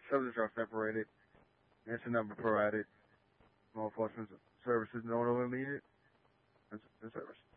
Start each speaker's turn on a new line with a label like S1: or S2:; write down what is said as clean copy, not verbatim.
S1: Subjects are separated. Answer number provided. Law enforcement services no longer needed. And service.